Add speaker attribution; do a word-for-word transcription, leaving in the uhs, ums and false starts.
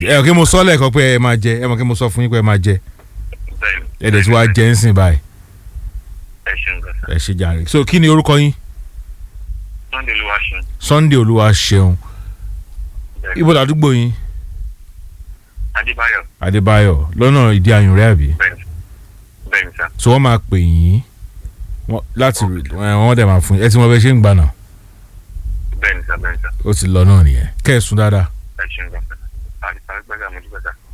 Speaker 1: ẹ kí mo sọ lẹ́ẹ̀kan pé ẹ máa jẹ ẹ mọ̀ kí mo sọ fún yín pé ẹ máa jẹ ẹ dẹ̀ tí wàá jẹ ń sìn báyìí ẹ ṣe jàre so kí ni orúkọ yín.
Speaker 2: Sunday Olúwaṣeun.
Speaker 1: Sunday Olúwaṣeun ibo làdúgbò yín.
Speaker 2: Adébáyọ̀.
Speaker 1: Adébáyọ̀ lọ́nà ìdí ayùnrẹ́ àbí.
Speaker 2: bẹ́ẹ̀ni bẹ́ẹ̀ni sá.
Speaker 1: so wọ́n máa pè yín láti wọ́n dẹ̀ máa fún yín ẹ tí wọ́n bẹ ṣe ń gbà náà.
Speaker 2: bẹ́ẹ̀ni sá bẹ́ẹ̀ni sá.
Speaker 1: ó ti lọ náà nìyẹn kẹ́ ẹ̀ sùn dáadáa.
Speaker 2: ẹ ṣeun gan-an àti àti pẹ́ẹ́sì àmójúpẹ́sà.